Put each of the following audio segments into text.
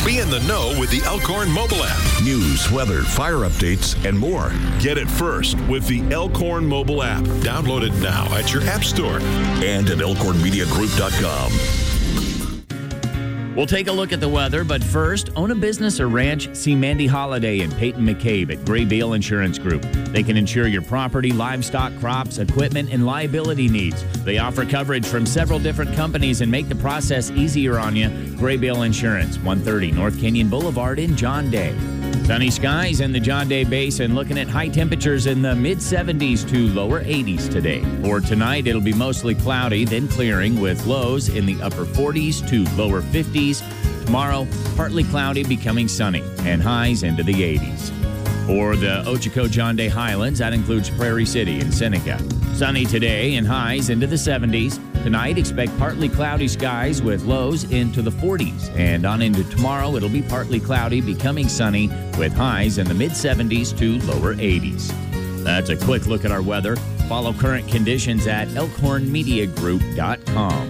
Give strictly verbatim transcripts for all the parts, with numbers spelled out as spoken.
Be in the know with the Elkhorn mobile app. News, weather, fire updates, and more. Get it first with the Elkhorn mobile app. Download it now at your app store. And at elkhorn media group dot com. We'll take a look at the weather, but first, own a business or ranch? See Mandy Holiday and Peyton McCabe at Gray Beal Insurance Group. They can insure your property, livestock, crops, equipment, and liability needs. They offer coverage from several different companies and make the process easier on you. Gray Beal Insurance, one thirty North Canyon Boulevard in John Day. Sunny skies in the John Day Basin, looking at high temperatures in the mid seventies to lower eighties today. For tonight, it'll be mostly cloudy, then clearing with lows in the upper forties to lower fifties. Tomorrow, partly cloudy, becoming sunny, and highs into the eighties. For the Ochoco John Day Highlands, that includes Prairie City and Seneca. Sunny today and highs into the seventies. Tonight, expect partly cloudy skies with lows into the forties. And on into tomorrow, it'll be partly cloudy, becoming sunny with highs in the mid seventies to lower eighties. That's a quick look at our weather. Follow current conditions at elkhorn media group dot com.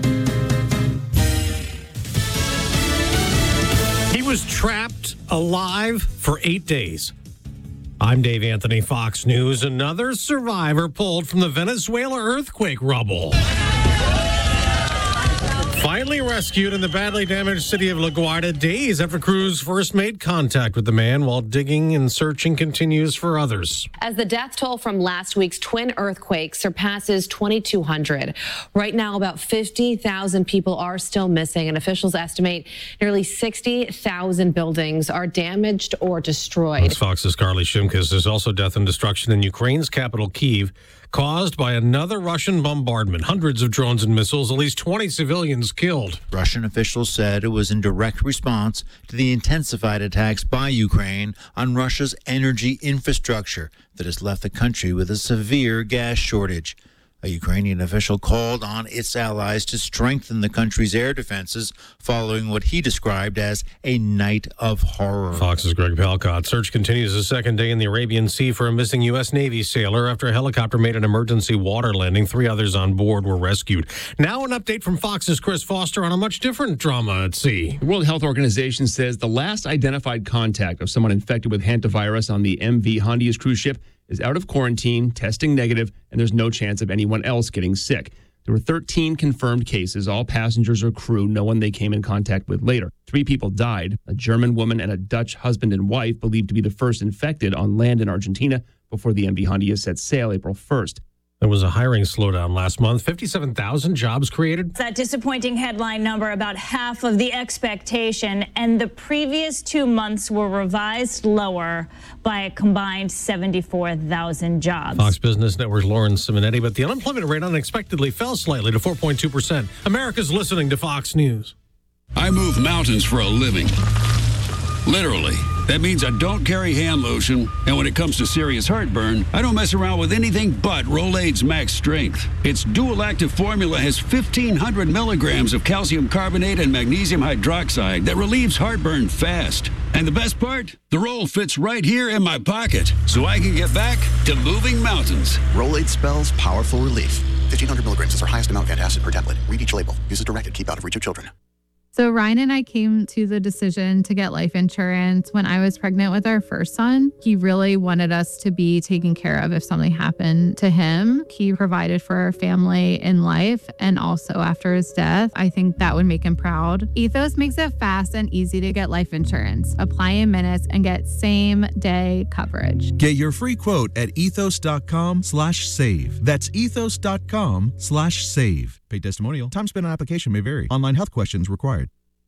He was trapped alive for eight days. I'm Dave Anthony, Fox News. Another survivor pulled from the Venezuela earthquake rubble. Finally rescued in the badly damaged city of La Guardia days after crews first made contact with the man, while digging and searching continues for others. As the death toll from last week's twin earthquake surpasses twenty-two hundred. Right now, about fifty thousand people are still missing, and officials estimate nearly sixty thousand buildings are damaged or destroyed. That's Fox's Carly Shimkus. There's also death and destruction in Ukraine's capital, Kyiv, caused by another Russian bombardment. Hundreds of drones and missiles, at least twenty civilians killed. Russian officials said it was in direct response to the intensified attacks by Ukraine on Russia's energy infrastructure that has left the country with a severe gas shortage. A Ukrainian official called on its allies to strengthen the country's air defenses following what he described as a night of horror. Fox's Greg Palcott. Search continues the second day in the Arabian Sea for a missing U S. Navy sailor after a helicopter made an emergency water landing. Three others on board were rescued. Now an update from Fox's Chris Foster on a much different drama at sea. The World Health Organization says the last identified contact of someone infected with hantavirus on the M V Hondias cruise ship is out of quarantine, testing negative, and there's no chance of anyone else getting sick. There were thirteen confirmed cases, all passengers or crew, no one they came in contact with later. Three people died, a German woman and a Dutch husband and wife, believed to be the first infected on land in Argentina before the M V Hondias set sail April first. There was a hiring slowdown last month. fifty-seven thousand jobs created. That disappointing headline number, about half of the expectation, and the previous two months were revised lower by a combined seventy-four thousand jobs. Fox Business Network's Lauren Simonetti, but the unemployment rate unexpectedly fell slightly to four point two percent. America's listening to Fox News. I move mountains for a living. Literally. That means I don't carry hand lotion, and when it comes to serious heartburn, I don't mess around with anything but Rolaids Max Strength. Its dual-active formula has fifteen hundred milligrams of calcium carbonate and magnesium hydroxide that relieves heartburn fast. And the best part? The roll fits right here in my pocket, so I can get back to moving mountains. Rolaids spells powerful relief. fifteen hundred milligrams is our highest amount of antacid per tablet. Read each label. Use as directed. Keep out of reach of children. So Ryan and I came to the decision to get life insurance when I was pregnant with our first son. He really wanted us to be taken care of if something happened to him. He provided for our family in life and also after his death. I think that would make him proud. Ethos makes it fast and easy to get life insurance. Apply in minutes and get same day coverage. Get your free quote at ethos.com slash save. That's ethos.com slash save. Paid testimonial. Time spent on application may vary. Online health questions required.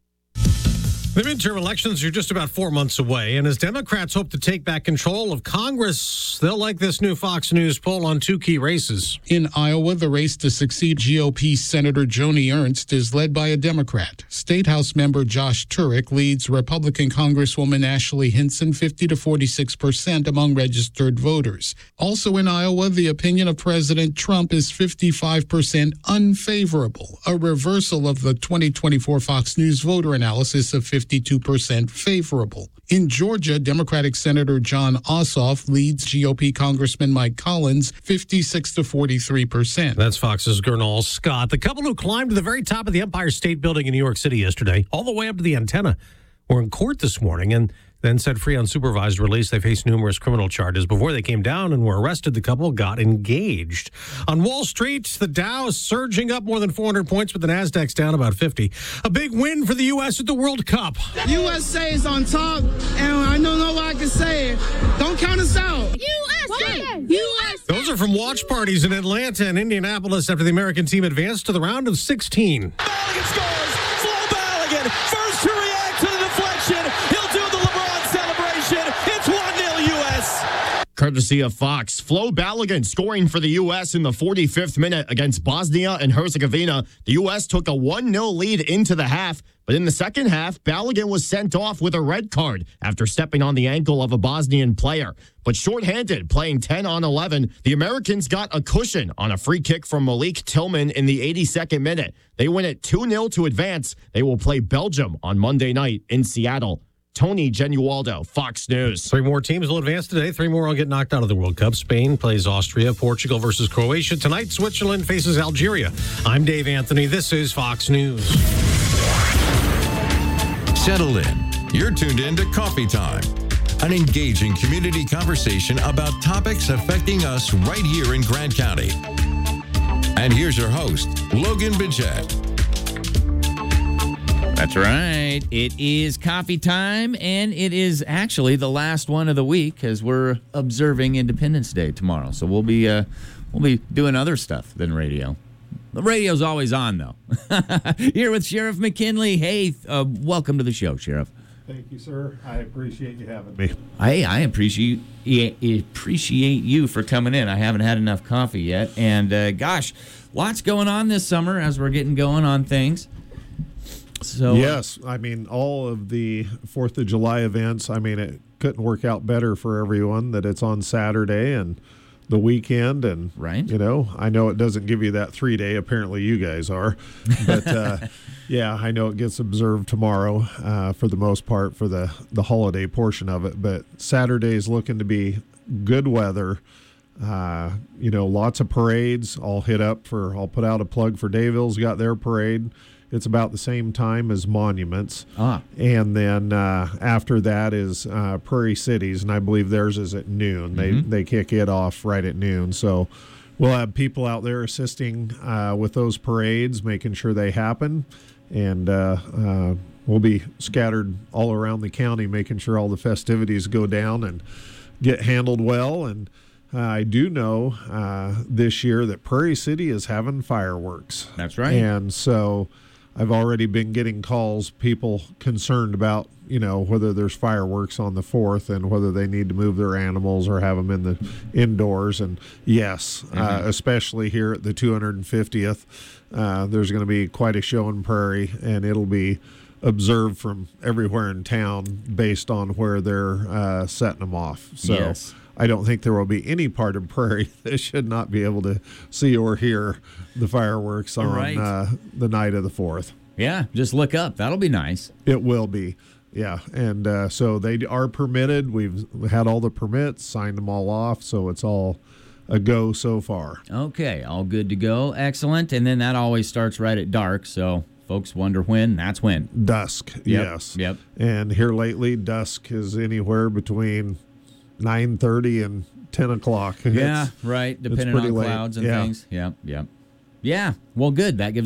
The midterm elections are just about four months away, and as Democrats hope to take back control of Congress, they'll like this new Fox News poll on two key races. In Iowa, the race to succeed G O P Senator Joni Ernst is led by a Democrat. State House member Josh Turek leads Republican Congresswoman Ashley Hinson fifty to forty-six percent among registered voters. Also in Iowa, the opinion of President Trump is fifty-five percent unfavorable, a reversal of the twenty twenty-four Fox News voter analysis of fifty-two percent favorable. In Georgia, Democratic Senator John Ossoff leads G O P Congressman Mike Collins fifty-six to forty-three percent. That's Fox's Gernal Scott. The couple who climbed to the very top of the Empire State Building in New York City yesterday, all the way up to the antenna, were in court this morning and then set free on supervised release. They faced numerous criminal charges. Before they came down and were arrested, the couple got engaged. On Wall Street, the Dow is surging up more than four hundred points, but the Nasdaq's down about fifty. A big win for the U S at the World Cup. U S A is on top, and I don't know what I can say. Don't count us out. U S A! U S A! Those are from watch parties in Atlanta and Indianapolis after the American team advanced to the round of sixteen. Balogun scores! Flo Balogun, first to react to the deflection. He'll do the LeBron celebration. It's one nil U S. Courtesy of Fox, Flo Balogun scoring for the U S in the forty-fifth minute against Bosnia and Herzegovina. The U S took a one nil lead into the half, but in the second half, Balogun was sent off with a red card after stepping on the ankle of a Bosnian player. But shorthanded, playing ten on eleven, the Americans got a cushion on a free kick from Malik Tillman in the eighty-second minute. They win it two nil to advance. They will play Belgium on Monday night in Seattle. Tony Genualdo, Fox News. Three more teams will advance today. Three more will get knocked out of the World Cup. Spain plays Austria. Portugal versus Croatia. Tonight, Switzerland faces Algeria. I'm Dave Anthony. This is Fox News. Settle in. You're tuned in to Coffee Time, an engaging community conversation about topics affecting us right here in Grant County. And here's your host, Logan Bidget. That's right. It is coffee time, and it is actually the last one of the week as we're observing Independence Day tomorrow. So we'll be uh, we'll be doing other stuff than radio. The radio's always on, though. Here with Sheriff McKinley. Hey, uh, welcome to the show, Sheriff. Thank you, sir. I appreciate you having me. Hey, I appreciate appreciate you for coming in. I haven't had enough coffee yet, and uh, gosh, lots going on this summer as we're getting going on things. So yes, I mean, all of the fourth of July events, I mean, it couldn't work out better for everyone that it's on Saturday and the weekend. And, right. you know, I know it doesn't give you that three day. Apparently you guys are. But, uh, yeah, I know it gets observed tomorrow uh, for the most part for the, the holiday portion of it. But Saturday's looking to be good weather. Uh, you know, lots of parades. I'll hit up for, I'll put out a plug for Dayville's got their parade. It's about the same time as Monuments. Ah. And then uh, after that is uh, Prairie Cities, and I believe theirs is at noon. Mm-hmm. They they kick it off right at noon. So we'll have people out there assisting uh, with those parades, making sure they happen. And uh, uh, we'll be scattered all around the county, making sure all the festivities go down and get handled well. And Uh, I do know uh, this year that Prairie City is having fireworks. That's right. And so I've already been getting calls, people concerned about, you know, whether there's fireworks on the fourth and whether they need to move their animals or have them in the indoors. And yes, mm-hmm. uh, especially here at the two hundred fiftieth, uh, there's going to be quite a show in Prairie, and it'll be observed from everywhere in town based on where they're uh, setting them off. So yes. I don't think there will be any part of Prairie that should not be able to see or hear the fireworks on right. uh, the night of the fourth. Yeah, just look up. That'll be nice. It will be, yeah. And uh, so they are permitted. We've had all the permits, signed them all off, so it's all a go so far. Okay, all good to go. Excellent. And then that always starts right at dark, so folks wonder when. That's when. Dusk, Yep. yes. Yep. And here lately, dusk is anywhere between nine thirty and ten o'clock. Yeah, it's, right, depending on late. clouds and yeah. things. Yep, yep. Yeah, well, good. That gives